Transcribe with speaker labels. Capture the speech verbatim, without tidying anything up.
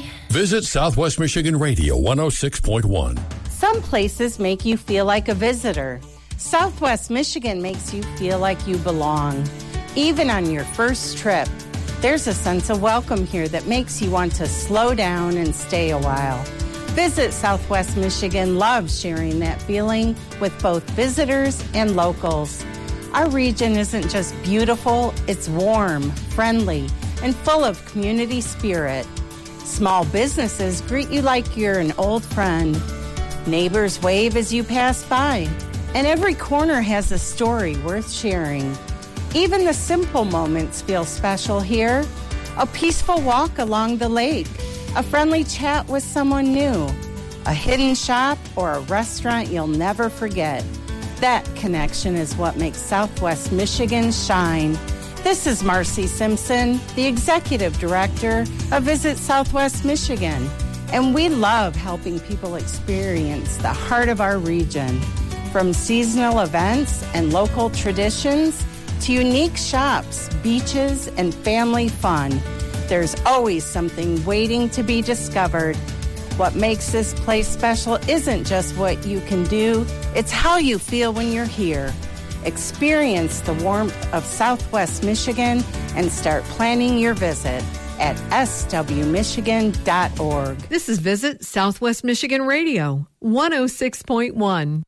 Speaker 1: Visit Southwest Michigan Radio one oh six point one.
Speaker 2: Some places make you feel like a visitor. Southwest Michigan makes you feel like you belong. Even on your first trip, there's a sense of welcome here that makes you want to slow down and stay a while. Visit Southwest Michigan loves sharing that feeling with both visitors and locals. Our region isn't just beautiful, it's warm, friendly, and full of community spirit. Small businesses greet you like you're an old friend. Neighbors wave as you pass by, and every corner has a story worth sharing. Even the simple moments feel special here. A peaceful walk along the lake, a friendly chat with someone new, a hidden shop, or a restaurant you'll never forget. That connection is what makes Southwest Michigan shine. This is Marcy Simpson, the Executive Director of Visit Southwest Michigan, and we love helping people experience the heart of our region. From seasonal events and local traditions to unique shops, beaches, and family fun, there's always something waiting to be discovered. What makes this place special isn't just what you can do, it's how you feel when you're here. Experience the warmth of Southwest Michigan and start planning your visit at s w michigan dot org.
Speaker 3: This is Visit Southwest Michigan Radio, one oh six point one.